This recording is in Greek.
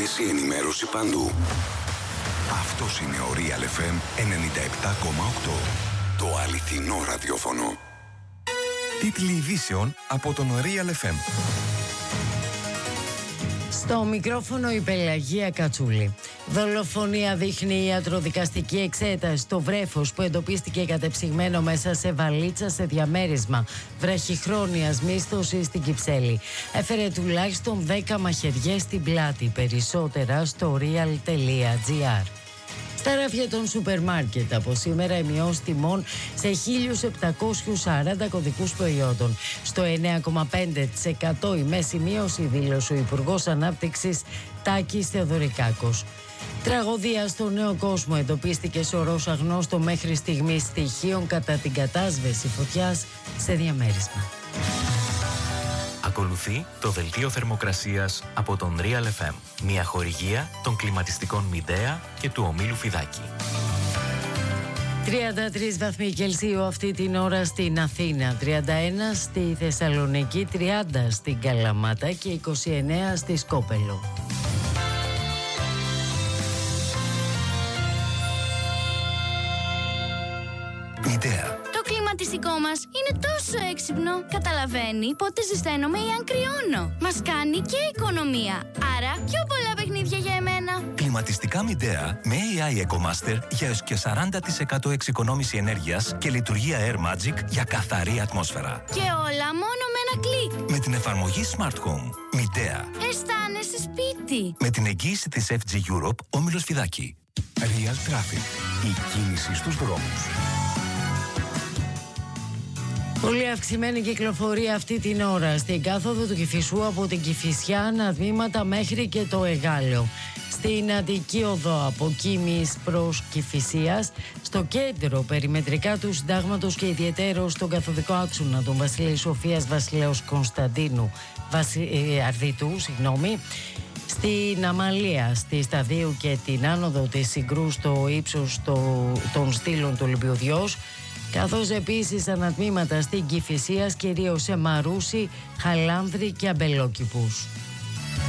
Άμεση ενημέρωση παντού. Αυτός είναι ο Real FM 97,8. Το αληθινό ραδιόφωνο. Τίτλοι ειδήσεων από τον Real FM. Στο μικρόφωνο η Πελαγία Κατσούλη. Δολοφονία δείχνει η ιατροδικαστική εξέταση στο βρέφος που εντοπίστηκε κατεψυγμένο μέσα σε βαλίτσα σε διαμέρισμα βραχυχρόνιας μίσθωσης στην Κυψέλη. Έφερε τουλάχιστον 10 μαχαιριές στην πλάτη. Περισσότερα στο real.gr. Στα ράφια των σούπερ μάρκετ από σήμερα οι μειώσεις τιμών σε 1.740 κωδικούς προϊόντων. Στο 9,5% η μέση μείωση, δήλωσε ο Υπουργός Ανάπτυξης Τάκης Θεοδωρικάκος. Τραγωδία στο Νέο Κόσμο, εντοπίστηκε σωρός αγνώστων μέχρι στιγμής στοιχείων κατά την κατάσβεση φωτιάς σε διαμέρισμα. Ακολουθεί το δελτίο θερμοκρασίας από τον Real FM. Μια χορηγία των κλιματιστικών Midea και του ομίλου Φιδάκη. 33 βαθμοί Κελσίου αυτή την ώρα στην Αθήνα, 31 στη Θεσσαλονίκη, 30 στην Καλαμάτα και 29 στη Σκόπελο. Midea. Το κλιματιστικό μας είναι τόσο έξυπνο. Καταλαβαίνει πότε ζεσταίνομαι ή αν κρυώνω. Μας κάνει και οικονομία. Άρα πιο πολλά παιχνίδια για εμένα. Κλιματιστικά Midea με AI EcoMaster για έως και 40% εξοικονόμηση ενέργειας και λειτουργία Air Magic για καθαρή ατμόσφαιρα. Και όλα μόνο με ένα κλικ. Με την εφαρμογή Smart Home. Midea. Αισθάνεσαι σπίτι. Με την εγγύηση της FG Europe, όμιλος Φιδάκη. Real Traffic. Η κίνηση στους δρόμους. Πολύ αυξημένη κυκλοφορία αυτή την ώρα στην κάθοδο του Κηφισού από την Κηφισιά αναδμήματα μέχρι και το Εγάλεο. Στην Αττική Οδό από Κίμης προς Κηφισίας, στο κέντρο περιμετρικά του Συντάγματος και ιδιαιτέρως στον καθοδικό άξονα των Βασιλέης Σοφίας Βασιλέως Κωνσταντίνου Αρδίτου, στην Αμαλία, στη Σταδίου και την άνοδο της Συγκρού στο ύψος των στήλων του Ολυμπιοδιός, καθώς επίσης ανατμήματα στην Κηφισίας, κυρίως σε Μαρούσι, Χαλάνδρη και Αμπελόκηπους.